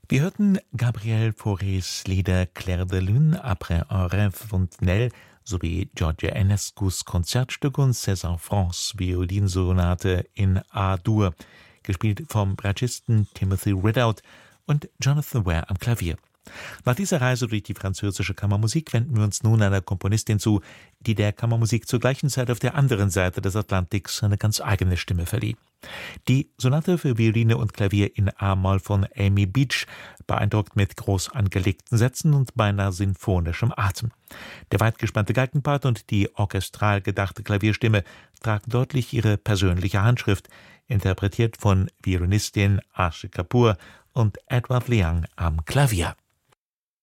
Wir hörten Gabriel Faurés Lieder Clair de Lune, Après un rêve Fontenelle sowie George Enescus Konzertstück und Saint-Saëns Violinsonate in A-Dur, gespielt vom Bratschisten Timothy Ridout und Jonathan Ware am Klavier. Nach dieser Reise durch die französische Kammermusik wenden wir uns nun einer Komponistin zu, die der Kammermusik zur gleichen Zeit auf der anderen Seite des Atlantiks eine ganz eigene Stimme verlieh. Die Sonate für Violine und Klavier in A-Moll von Amy Beach beeindruckt mit groß angelegten Sätzen und beinahe sinfonischem Atem. Der weit gespannte Geigenpart und die orchestral gedachte Klavierstimme tragen deutlich ihre persönliche Handschrift, interpretiert von Violinistin Ashi Kapoor und Edward Leung am Klavier.